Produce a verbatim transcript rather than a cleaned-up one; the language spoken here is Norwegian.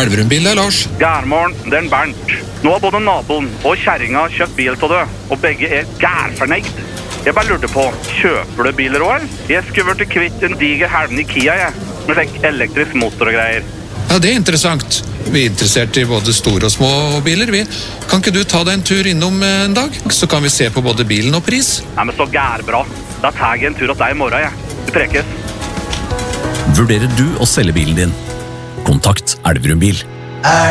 Elverumbil er Lars. Gærmorgen, det er en Bernt. Nå har både naboen og kjerringa kjøpt bil til det, og begge er gærfornøyd. Jeg bare lurte på, kjøper du biler også, eller? Jeg skulle vært kvitt en diger helven i Kia, jeg, med slik elektrisk motor og greier. Ja, det er interessant. Vi er interessert i både store og små biler. Vi. Kan ikke du ta deg en tur innom en dag? Så kan vi se på både bilen og pris. Nei, men så gærbra. Da tar jeg en tur hos deg i morgen, jeg. Du prekes. Vurderer du å selge bilen din? Kontakt Elverumbil.